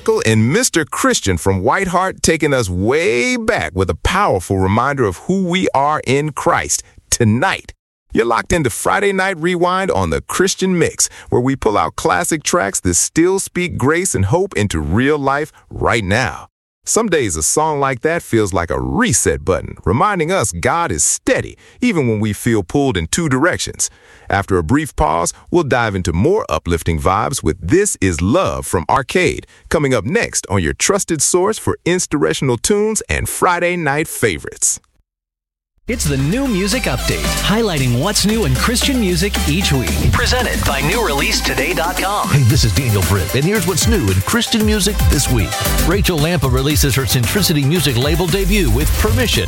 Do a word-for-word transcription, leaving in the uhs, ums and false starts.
Michael and Mister Christian from White Hart taking us way back with a powerful reminder of who we are in Christ tonight. You're locked into Friday Night Rewind on the Christian Mix, where we pull out classic tracks that still speak grace and hope into real life right now. Some days a song like that feels like a reset button, reminding us God is steady, even when we feel pulled in two directions. After a brief pause, we'll dive into more uplifting vibes with This Is Love from Arcade, coming up next on your trusted source for inspirational tunes and Friday night favorites. It's the New Music Update, highlighting what's new in Christian music each week. Presented by new release today dot com. Hey, this is Daniel Britt, and here's what's new in Christian music this week. Rachel Lampa releases her Centricity Music label debut with Permission,